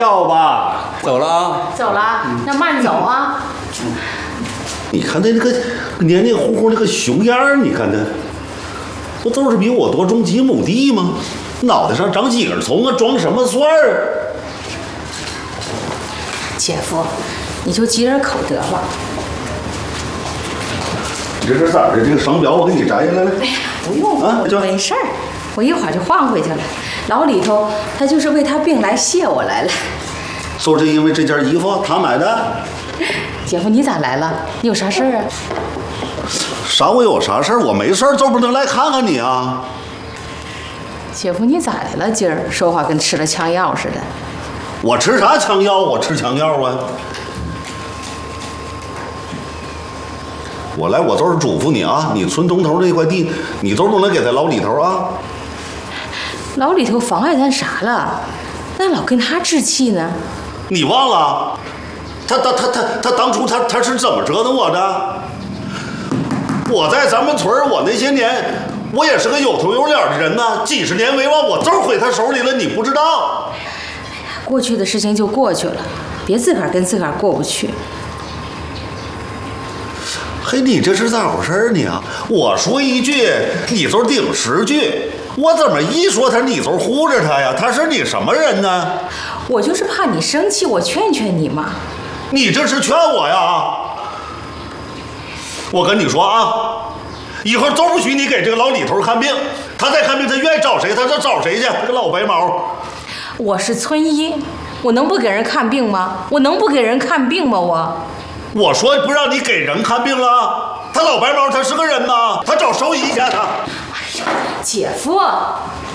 要吧， 走了啊， 走了，那慢走啊。 你看他那个黏黏糊糊那个熊样儿，你看他，不都是比我多种几亩地吗？脑袋上长几根葱啊，装什么蒜儿？ 姐夫，你就积点口德吧。 你这是咋的？这个商标我给你摘下来了。 哎呀，不用啊， 没事儿，我一会儿就换回去了。老李头他就是为他病来谢我来了。 就是因为这件衣服他买的。 姐夫，你咋来了？你有啥事儿啊？ 啥？我有啥事儿？我没事儿，就不能来看看你啊？ 姐夫，你咋来了？今儿说话跟吃了枪药似的。 我吃啥枪药？我吃枪药啊！我来，我就是嘱咐你啊，你村东头这块地，你都不能给他老李头啊。 老李头妨碍咱啥了？咱老跟他置气呢。 你忘了？他当初他是怎么折腾我的？我在咱们村我那些年，我也是个有头有脸的人呐，几十年为王，我就是毁他手里了，你不知道。 过去的事情就过去了，别自个儿跟自个儿过不去。 嘿，你这是咋回事呢？我说一句，你就顶10句。我怎么一说他，你就护着他呀？他是你什么人呢？ 我就是怕你生气，我劝劝你嘛。 你这是劝我呀？我跟你说啊，以后都不许你给这个老李头看病。他再看病，他愿意找谁他就找谁去。这个老白毛。 我是村医，我能不给人看病吗？我能不给人看病吗？ 我说不让你给人看病了。他老白毛，他是个人吗？他找兽医去他。 哎呀，姐夫，